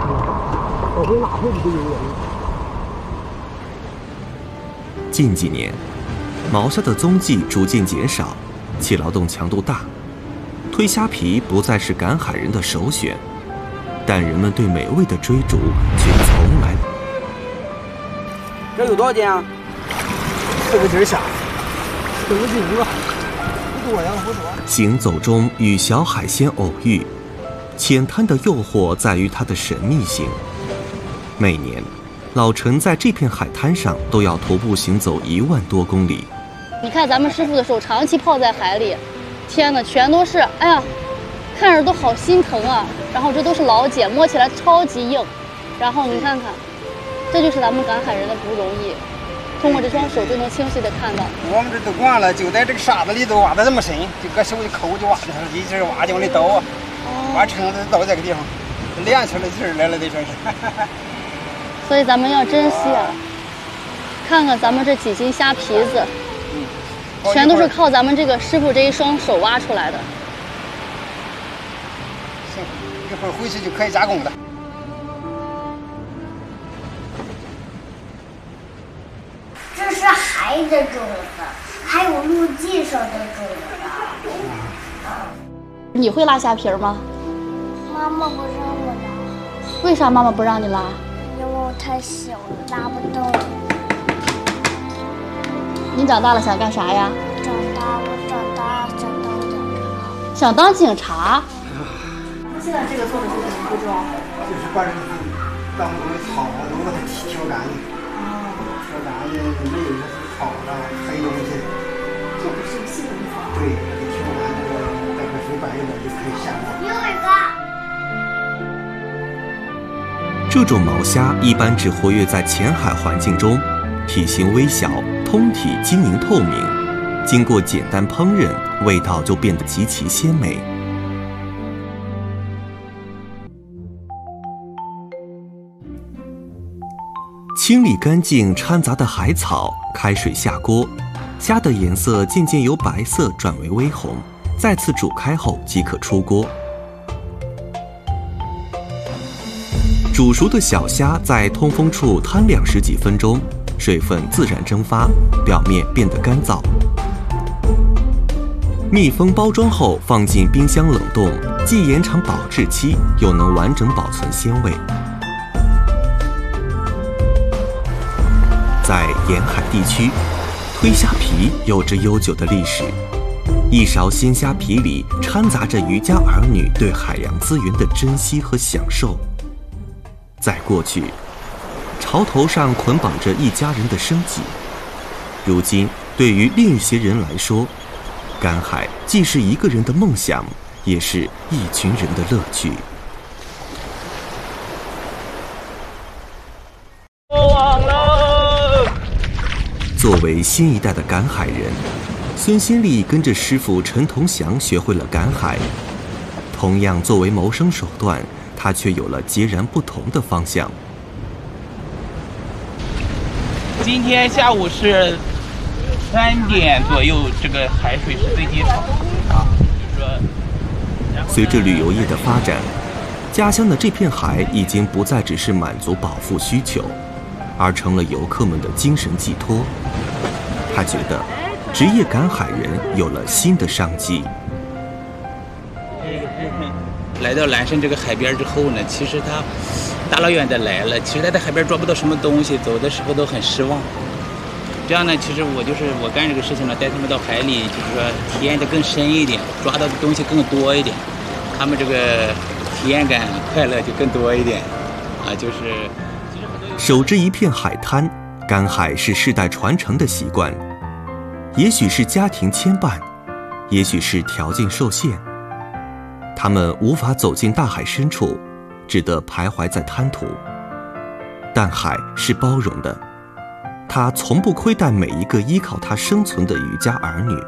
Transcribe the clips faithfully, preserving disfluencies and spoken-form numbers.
我会哪会不游泳？ 近几年，毛虾的踪迹逐渐减少，其劳动强度大，推虾皮不再是赶海人的首选，但人们对美味的追逐却从来。 这有多少斤啊？ 四个斤虾，四个斤吧，不多呀，不多。 行走中与小海鲜偶遇，浅滩的诱惑在于它的神秘性。每年，老陈在这片海滩上都要徒步行走一万多公里。 你看咱们师傅的手长期泡在海里，天哪，全都是，哎呀，看着都好心疼啊。然后这都是老茧，摸起来超级硬。然后你看看，这就是咱们赶海人的不容易，通过这双手就能清晰的看到。 我们这都惯了，就在这个沙子里头挖的这么深，就搁手就抠就挖进去了，一直挖就往里倒啊，挖撑的倒这个地方，练出来劲儿来了，得说是。 所以咱们要珍惜啊！看看咱们这几斤虾皮子，嗯，全都是靠咱们这个师傅这一双手挖出来的。 行，一会儿回去就可以加工了。 这是海的种子，还有陆地上的种子。 你会拉虾皮吗？ 妈妈不让我拉。 为啥妈妈不让你拉？ 因为我太小了，拉不动。 你长大了想干啥呀？ 长大，我长大想当警察。 想当警察？ 那现在这个做的是什么步骤？ 就是把这个当中的草啊都把它挑干净。挑干净，没有这是草啊黑东西。 这不是细工作。 对，给挑干这个待会水白一点就可以下锅。 有一个。 这种毛虾一般只活跃在浅海环境中，体型微小，通体晶莹透明，经过简单烹饪，味道就变得极其鲜美。清理干净掺杂的海草，开水下锅，虾的颜色渐渐由白色转为微红，再次煮开后即可出锅。煮熟的小虾在通风处摊晾十几分钟，水分自然蒸发，表面变得干燥。密封包装后放进冰箱冷冻，既延长保质期，又能完整保存鲜味。在沿海地区，推虾皮有着悠久的历史。一勺鲜虾皮里掺杂着渔家儿女对海洋资源的珍惜和享受。在过去，潮头上捆绑着一家人的生计。如今，对于另一些人来说，赶海既是一个人的梦想，也是一群人的乐趣。 过网了！ 作为新一代的赶海人，孙新丽跟着师傅陈同祥学会了赶海。同样作为谋生手段，他却有了截然不同的方向。 今天下午是三点左右，这个海水是最低潮啊。就是说， 随着旅游业的发展，家乡的这片海已经不再只是满足饱腹需求，而成了游客们的精神寄托。他觉得，职业赶海人有了新的商机。 来到蓝山这个海边之后呢，其实他大老远的来了，其实他在海边抓不到什么东西，走的时候都很失望。这样呢，其实我就是我干这个事情呢，带他们到海里，就是说体验的更深一点，抓到的东西更多一点，他们这个体验感、快乐就更多一点，啊，就是。 守着一片海滩，赶海是世代传承的习惯，也许是家庭牵绊，也许是条件受限。他们无法走进大海深处，只得徘徊在滩涂。但海是包容的，它从不亏待每一个依靠它生存的渔家儿女。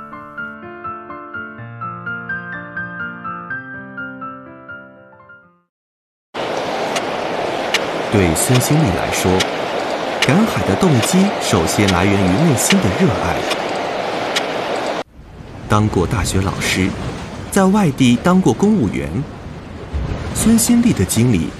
对孙新丽来说，赶海的动机首先来源于内心的热爱。当过大学老师，在外地当过公务员，孙新丽的经历